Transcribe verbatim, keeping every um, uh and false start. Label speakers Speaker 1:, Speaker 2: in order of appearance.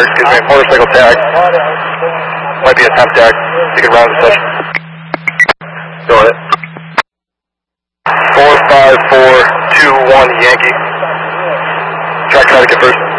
Speaker 1: or excuse me, motorcycle tag. Might be a temp tag. You can round the session. Go ahead. four five four two one Yankee. Track traffic at first.